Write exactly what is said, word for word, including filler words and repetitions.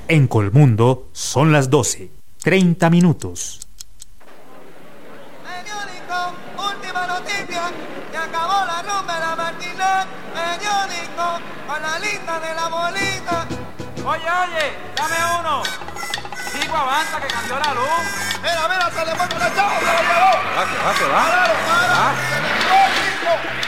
En Colmundo son las doce, treinta minutos. Periódico, última noticia, se acabó la rumba de la Martínez. Periódico, con la lista de la bolita. Oye, oye, dame uno. Digo, avanza, que cambió la luz. Mira, mira, se le fue con el chavo, se lo llevó. Va, que va, que va. Páralo, páralo, Va. se le fue, chico.